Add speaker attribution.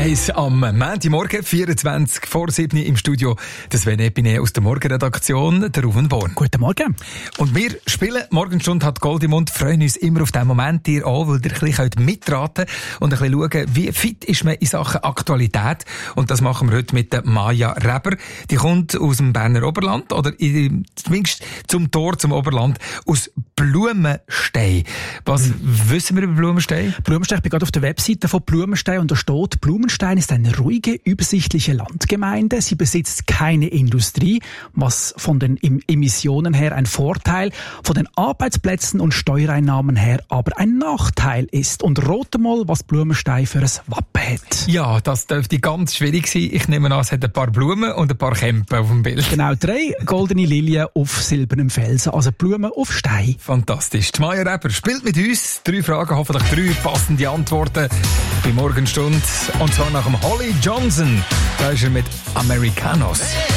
Speaker 1: 1 am Montagmorgen, 24 vor 7 im Studio. Das Sven Epine aus der Morgenredaktion, der Ruven Born.
Speaker 2: Guten Morgen.
Speaker 1: Und wir spielen Morgenstunde hat Gold im Mund, freuen uns immer auf diesen Moment, ihr auch, weil ihr ein bisschen mitraten könnt und ein bisschen schauen, wie fit ist man in Sachen Aktualität. Und das machen wir heute mit der Maja Reber. Die kommt aus dem Berner Oberland, oder zumindest zum Tor zum Oberland, aus Blumenstein. Was wissen wir über Blumenstein?
Speaker 2: Blumenstein, ich bin gerade auf der Webseite von Blumenstein und da steht, Blumenstein ist eine ruhige, übersichtliche Landgemeinde. Sie besitzt keine Industrie, was von den Emissionen her ein Vorteil, von den Arbeitsplätzen und Steuereinnahmen her aber ein Nachteil ist. Und rate mal, was Blumenstein für ein Wappen hat.
Speaker 1: Ja, das dürfte ganz schwierig sein. Ich nehme an, es hat ein paar Blumen und ein paar Kämpe auf dem Bild.
Speaker 2: Genau, 3 goldene Lilien auf silbernem Felsen, also Blumen auf Stein.
Speaker 1: Fantastisch. Die Maja Reber spielt mit uns. 3 Fragen, hoffentlich 3 passende Antworten bei Morgenstunde. Und zwar nach dem Holly Johnson. Da ist er mit Americanos.